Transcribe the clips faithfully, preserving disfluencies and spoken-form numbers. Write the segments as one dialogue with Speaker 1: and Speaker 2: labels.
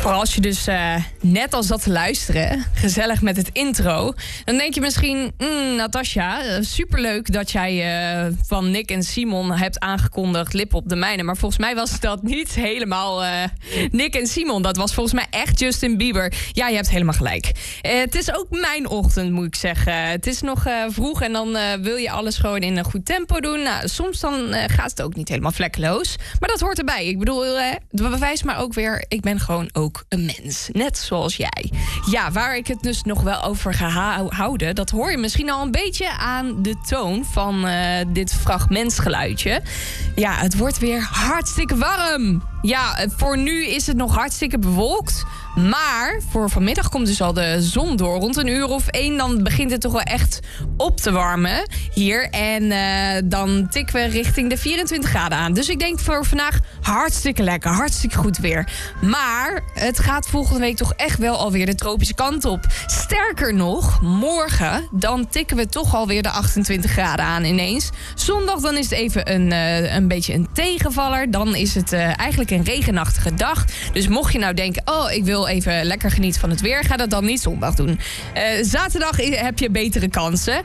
Speaker 1: Vooral als je dus uh, net als dat te luisteren, gezellig met het intro, dan denk je misschien, mm, Natasja, superleuk dat jij uh, van Nick en Simon hebt aangekondigd Lip op de mijne. Maar volgens mij was dat niet helemaal uh, Nick en Simon. Dat was volgens mij echt Justin Bieber. Ja, je hebt helemaal gelijk. Uh, het is ook mijn ochtend, moet ik zeggen. Het is nog uh, vroeg en dan uh, wil je alles gewoon in een goed tempo doen. Nou, soms dan uh, gaat het ook niet helemaal vlekkeloos. Maar dat hoort erbij. Ik bedoel, uh, het bewijst maar ook weer, ik ben gewoon ook een mens. Net zoals jij. Ja, waar ik het dus nog wel over ga houden, dat hoor je misschien al een beetje aan de toon van uh, dit fragmentsgeluidje. Ja, het wordt weer hartstikke warm. Ja, voor nu is het nog hartstikke bewolkt. Maar voor vanmiddag komt dus al de zon door. Rond een uur of één, dan begint het toch wel echt op te warmen hier. En uh, dan tikken we richting de vierentwintig graden aan. Dus ik denk voor vandaag hartstikke lekker, hartstikke goed weer. Maar het gaat volgende week toch echt wel alweer de tropische kant op. Sterker nog, morgen, dan tikken we toch alweer de achtentwintig graden aan ineens. Zondag, dan is het even een, uh, een beetje een tegenvaller. Dan is het uh, eigenlijk een regenachtige dag. Dus mocht je nou denken, oh, ik wil even lekker genieten van het weer, ga dat dan niet zondag doen. Uh, zaterdag heb je betere kansen.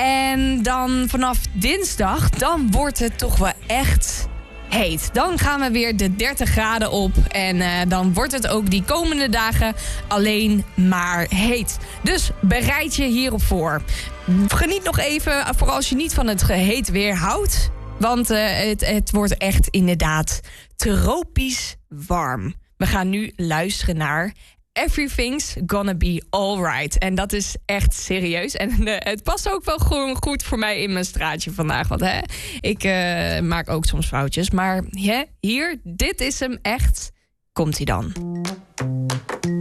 Speaker 1: En dan vanaf dinsdag, dan wordt het toch wel echt heet. Dan gaan we weer de dertig graden op. En uh, dan wordt het ook die komende dagen alleen maar heet. Dus bereid je hierop voor. Geniet nog even, voor als je niet van het heet weer houdt. Want uh, het, het wordt echt inderdaad tropisch warm. We gaan nu luisteren naar Everything's Gonna Be Alright. En dat is echt serieus. En uh, het past ook wel gewoon goed voor mij in mijn straatje vandaag. Want hè, ik uh, maak ook soms foutjes. Maar hè, hier, dit is hem echt. Komt-ie dan.